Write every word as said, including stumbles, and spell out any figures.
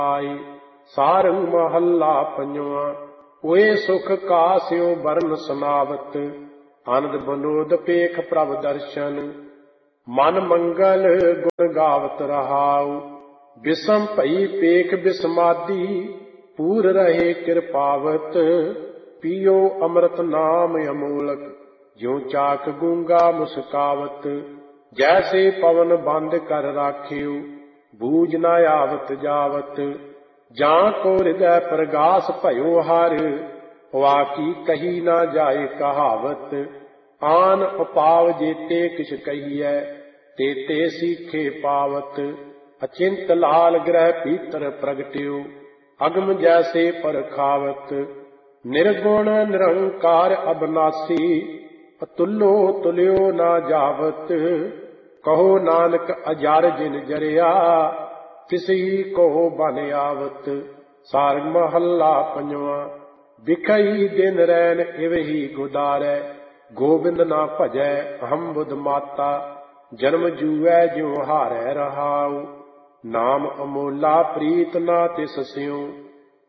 ਆਏ। ਸਾਰੰਗ ਮਹੱਲਾ ਪੰਜਵਾਂ। ਹੋਏ ਸੁਖ ਕਾਸਿਓ ਬਰਨ ਸੁਨਾਵਤ, ਆਨੰਦ ਬਨੋਦ ਪੇਖ ਪ੍ਰਭ ਦਰਸ਼ਨ। ਮਨ ਮੰਗਲ ਗੁਣ ਗਾਵਤ ਰਹਾਉ, ਬਿਸਮ ਭਈ ਪੇਖ ਬਿਸਮਾਦੀ। ਪੂਰ ਰਹੇ ਕਿਰਪਾਵਤ, ਪੀਓ ਅੰਮ੍ਰਿਤ ਨਾਮ ਅਮੋਲਕ। ਜਿਉ ਚਾਕ ਗੂੰਗਾ ਮੁਸਕਾਵਤ, ਜੈਸੇ ਪਵਨ ਬੰਦ ਕਰ ਰਾਖਿਓ। ਬੂਝ ਨਾ ਆਵਤ ਜਾਵਤ, ਜਾਂ ਕੋ ਹਿਰਦੈ ਪ੍ਰਗਾਸ ਭਇਓ ਹਰਿ। ਵਾਕੀ ਕਹੀ ਨਾ ਜਾਏ ਕਹਾਵਤ, ਆਨ ਉਪਾਵ ਜੇਤੇ ਕਿਛ ਕਹੀਐ। ਤੇਤੇ ਸੀਖੇ ਪਾਵਤ, ਅਚਿੰਤ ਲਾਲ ਗ੍ਰਹਿ ਭੀਤਰ ਪ੍ਰਗਟਿਓ। ਅਗਮ ਜੈਸੇ ਪਰਖਾਵਤ, ਨਿਰਗੁਣ ਨਿਰੰਕਾਰ ਅਬਨਾਸੀ। ਅਤੁੱਲੋ ਤੁਲਿਓ ਨਾ ਜਾਵਤ, ਕਹੋ ਨਾਨਕ ਅਜਰ ਜਿਨ ਜਰਿਆ। ਤਿਸਹੀ ਕੋ ਬਨ ਆਵਤ। ਸਾਰੰਗ ਮਹੱਲਾ ਪੰਜਵਾਂ। ਵਿਖਈ ਦਿਨ ਰੈਨ ਇਵਹੀ ਗੁਦਾਰੈ, ਗੋਬਿੰਦ ਨਾ ਭਜੈ ਅਹੰ ਬੁਧ ਮਾਤਾ। ਜਨਮ ਜੂਐ ਜਿਉ ਹਾਰੈ ਰਹਾਉ, ਨਾਮ ਅਮੋਲਾ ਪ੍ਰੀਤ ਨਾ ਤਿਸ ਸਿਉ।